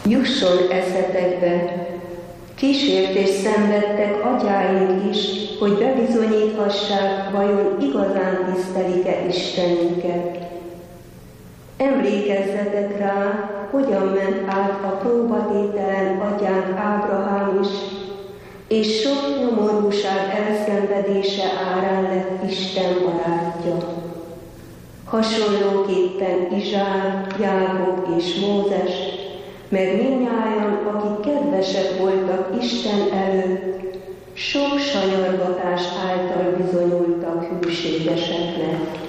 Jusson eszetekbe, kísértést szenvedtek atyáink is, hogy bebizonyíthassák, vajon igazán tisztelik-e Istenünket. Emlékezzetek rá, hogyan ment át a próbatételen atyánk Ábrahám is, és sok nyomorúság elszenvedése árán lett Isten barátja. Hasonlóképpen Izsák, Jákob és Mózes, meg mindnyájan, akik kedvesek voltak Isten előtt, sok sanyargatás által bizonyultak hűségeseknek.